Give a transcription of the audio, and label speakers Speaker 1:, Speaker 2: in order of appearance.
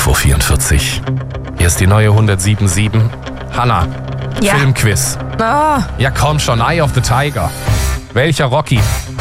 Speaker 1: 11.44 Uhr. Hier ist die neue 107.7. Hanna,
Speaker 2: Ja.
Speaker 1: Filmquiz.
Speaker 2: Oh,
Speaker 1: Ja komm schon, Eye of the Tiger. Welcher Rocky